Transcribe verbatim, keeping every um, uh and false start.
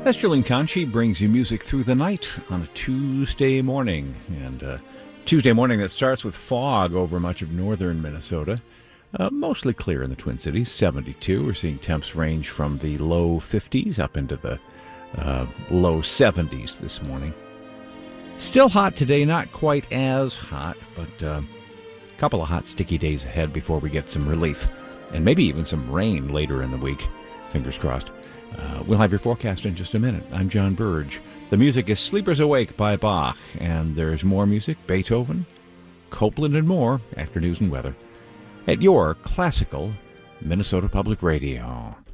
That's Jillian Conchi brings you music through the night on a Tuesday morning. And uh, Tuesday morning that starts with fog over much of northern Minnesota. Uh, mostly clear in the Twin Cities, seventy-two. We're seeing temps range from the low fifties up into the uh, low seventies this morning. Still hot today, not quite as hot, but uh, a couple of hot, sticky days ahead before we get some relief. And maybe even some rain later in the week. Fingers crossed. Uh, we'll have your forecast in just a minute. I'm John Burge. The music is Sleepers Awake by Bach, and there's more music, Beethoven, Copland, and more after news and weather at your classical Minnesota Public Radio.